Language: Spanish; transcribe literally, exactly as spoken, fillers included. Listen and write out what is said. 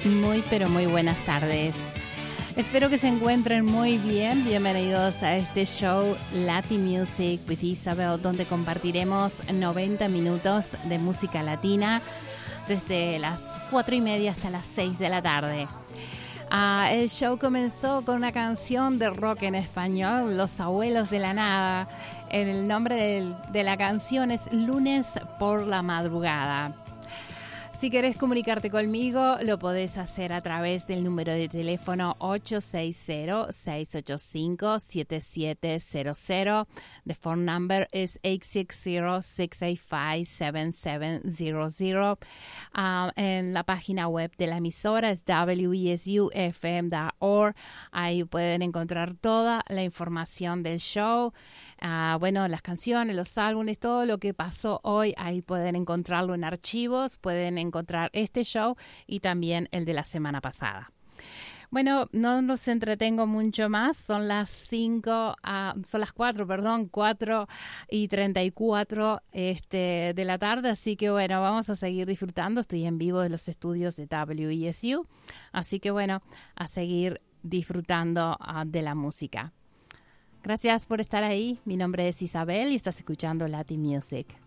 Muy, pero muy buenas tardes. Espero que se encuentren muy bien. Bienvenidos a este show Latin Music with Isabel, donde compartiremos noventa minutos de música latina desde las cuatro y media hasta las seis de la tarde. Uh, el show comenzó con una canción de rock en español, Los Abuelos de la Nada. El nombre de, de la canción es Lunes por la Madrugada. Si querés comunicarte conmigo, lo podés hacer a través del número de teléfono ocho seis cero, seis ocho cinco, siete siete cero cero. The phone number is eight six zero, six eight five, seven seven zero zero. Uh, en la página web de la emisora es w e s u f m dot org. Ahí pueden encontrar toda la información del show. Uh, bueno, las canciones, los álbumes, todo lo que pasó hoy, ahí pueden encontrarlo en archivos, pueden encontrar este show y también el de la semana pasada. Bueno, no los entretengo mucho más, son las cinco, uh, son las cuatro, perdón, cuatro y treinta y cuatro este, de la tarde, así que bueno, vamos a seguir disfrutando. Estoy en vivo de los estudios de W E S U, así que bueno, a seguir disfrutando uh, de la música. Gracias por estar ahí. Mi nombre es Isabel y estás escuchando Latin Music.